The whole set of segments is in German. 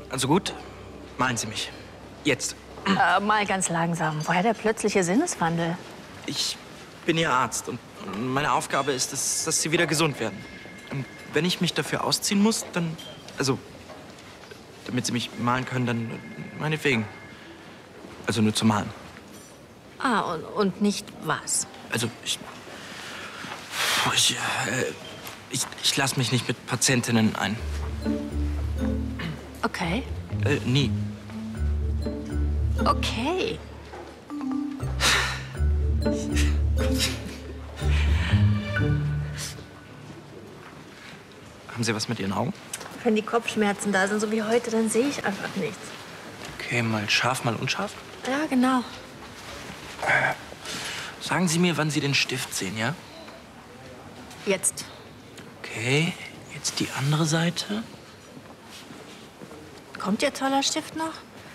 Also gut, malen Sie mich. Jetzt. Mal ganz langsam. Woher der plötzliche Sinneswandel? Ich bin Ihr Arzt und meine Aufgabe ist es, dass Sie wieder gesund werden. Und wenn ich mich dafür ausziehen muss, dann... Also, damit Sie mich malen können, dann meinetwegen. Also nur zu malen. Ah, und nicht was? Also, ich lasse mich nicht mit Patientinnen ein. Okay. Nie. Okay. Haben Sie was mit Ihren Augen? Wenn die Kopfschmerzen da sind, so wie heute, dann sehe ich einfach nichts. Okay, mal scharf, mal unscharf. Ja, genau. Sagen Sie mir, wann Sie den Stift sehen, ja? Jetzt. Okay, jetzt die andere Seite. Kommt Ihr toller Stift noch?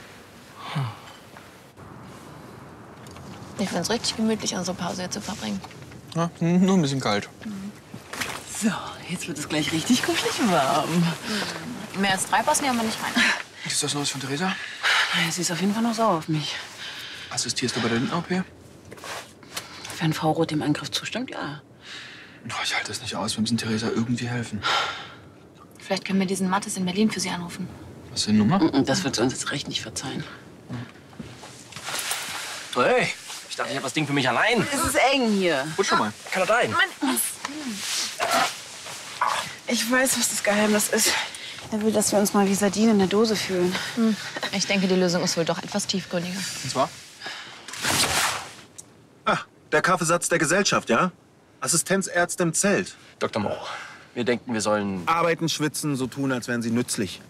Ich finde es richtig gemütlich, unsere Pause hier zu verbringen. Ja, nur ein bisschen kalt. So, jetzt wird es gleich richtig kuschelig warm. Mehr als 3 passen ja aber nicht rein. Ist das Neues von Theresa? Naja, sie ist auf jeden Fall noch sauer auf mich. Assistierst du bei der Lindner-OP? Wenn Frau Roth dem Angriff zustimmt, ja. Oh, ich halte das nicht aus. Wir müssen Theresa irgendwie helfen. Vielleicht können wir diesen Mattes in Berlin für sie anrufen. Was ist die Nummer? Das wird sie uns jetzt recht nicht verzeihen. Hey, ich dachte, ich habe das Ding für mich allein. Es ist eng hier. Gut schon mal. Kann da rein. Ich weiß, was das Geheimnis ist. Er will, dass wir uns mal wie Sardinen in der Dose fühlen. Ich denke, die Lösung ist wohl doch etwas tiefgründiger. Und zwar? Ach, der Kaffeesatz der Gesellschaft, ja? Assistenzärzte im Zelt. Dr. Moch, wir denken, wir sollen... Arbeiten, schwitzen, so tun, als wären sie nützlich.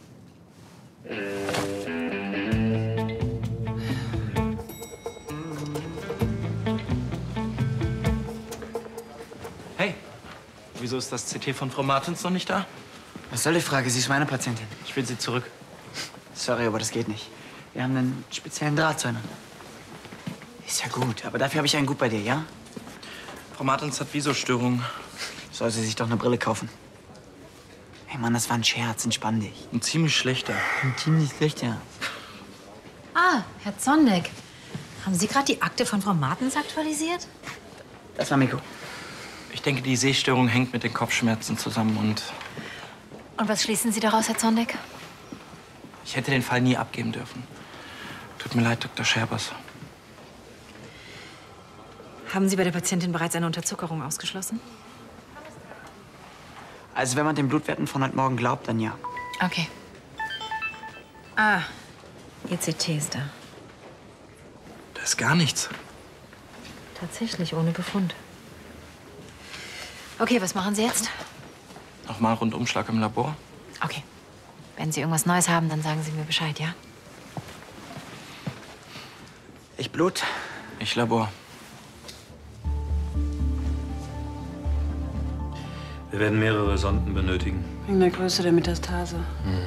Hey, wieso ist das CT von Frau Martens noch nicht da? Was soll die Frage? Sie ist meine Patientin. Ich will sie zurück. Sorry, aber das geht nicht. Wir haben einen speziellen Draht zueinander. Ist ja gut, aber dafür habe ich einen gut bei dir, ja? Frau Martens hat Visorstörungen. Soll sie sich doch eine Brille kaufen. Hey Mann, das war ein Scherz. Entspann dich. Ein ziemlich schlechter. Ein ziemlich schlechter. Ah, Herr Zondeck. Haben Sie gerade die Akte von Frau Martens aktualisiert? Das war Miko. Ich denke, die Sehstörung hängt mit den Kopfschmerzen zusammen und Und was schließen Sie daraus, Herr Zondeck? ich hätte den Fall nie abgeben dürfen. Tut mir leid, Dr. Scherbers. Haben Sie bei der Patientin bereits eine Unterzuckerung ausgeschlossen? Also wenn man den Blutwerten von heute Morgen glaubt, dann ja. Okay. Ah, Ihr CT ist da. Da ist gar nichts. Tatsächlich ohne Befund. Okay, was machen Sie jetzt? Nochmal Rundumschlag im Labor. Okay. Wenn Sie irgendwas Neues haben, dann sagen Sie mir Bescheid, ja? Ich Blut. Ich Labor. Wir werden mehrere Sonden benötigen. Wegen der Größe der Metastase.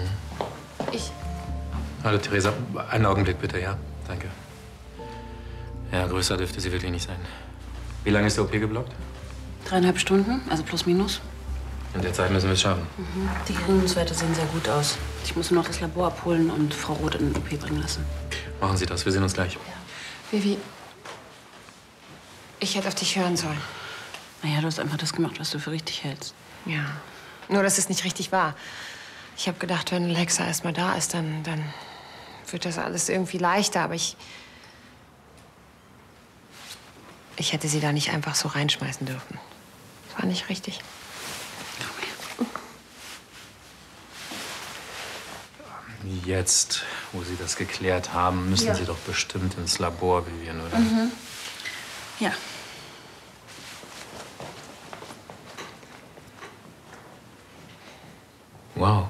Hallo, Theresa. Einen Augenblick bitte, ja? Danke. Ja, größer dürfte sie wirklich nicht sein. Wie lange ist der OP geblockt? 3,5 Stunden, also plus minus. In der Zeit müssen wir es schaffen. Die Gerinnungswerte sehen sehr gut aus. Ich muss nur noch das Labor abholen und Frau Roth in den OP bringen lassen. Machen Sie das. Wir sehen uns gleich. Vivi, ich hätte auf dich hören sollen. Naja, du hast einfach das gemacht, was du für richtig hältst. Ja. Nur, dass es nicht richtig war. Ich habe gedacht, wenn Alexa erst mal da ist, dann wird das alles irgendwie leichter. Aber ich hätte sie da nicht einfach so reinschmeißen dürfen. Das war nicht richtig. Jetzt, wo Sie das geklärt haben, müssen Sie doch bestimmt ins Labor, Vivian, oder? Ja. Wow.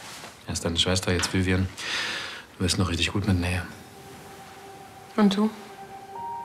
Erst deine Schwester, jetzt Vivian. Du bist noch richtig gut mit Nähe. Und du?